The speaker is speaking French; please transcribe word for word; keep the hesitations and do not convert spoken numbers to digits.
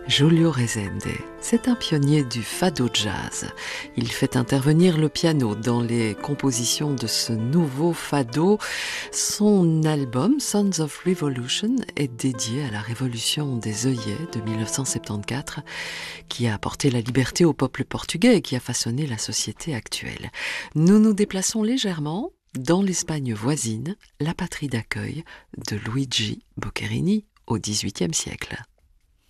Júlio Rezende, c'est un pionnier du fado jazz. Il fait intervenir le piano dans les compositions de ce nouveau fado. Son album Sons of Revolution est dédié à la révolution des œillets de mille neuf cent soixante-quatorze qui a apporté la liberté au peuple portugais et qui a façonné la société actuelle. Nous nous déplaçons légèrement dans l'Espagne voisine, la patrie d'accueil de Luigi Boccherini au dix-huitième siècle.